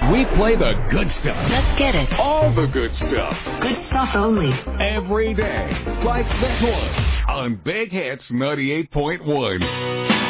We play the good stuff. Let's get it. All the good stuff. Good stuff only. Every day. Like this one on Big Hits 98.1.